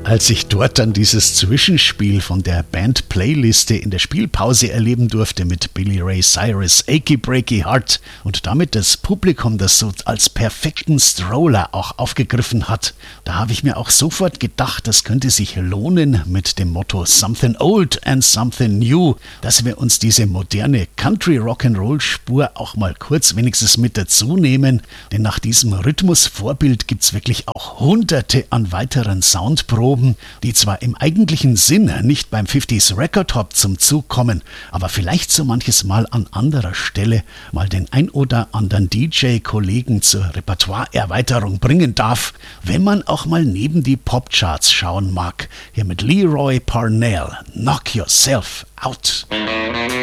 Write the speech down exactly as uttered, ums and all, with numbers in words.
Als ich dort dann dieses Zwischenspiel von der Band-Playliste in der Spielpause erleben durfte mit Billy Ray Cyrus, Achy Breaky Heart und damit das Publikum das so als perfekten Stroller auch aufgegriffen hat, da habe ich mir auch sofort gedacht, das könnte sich lohnen mit dem Motto Something Old and Something New, dass wir uns diese moderne Country-Rock'n'Roll-Spur auch mal kurz wenigstens mit dazu nehmen, denn nach diesem Rhythmusvorbild gibt's wirklich auch hunderte an weiteren Soundproben, die zwar im eigentlichen Sinn nicht beim fünfziger Record Hop zum Zug kommen, aber vielleicht so manches Mal an anderer Stelle mal den ein oder anderen D J-Kollegen zur Repertoireerweiterung bringen darf, wenn man auch mal neben die Popcharts schauen mag. Hier mit Leroy Parnell, Knock Yourself Out.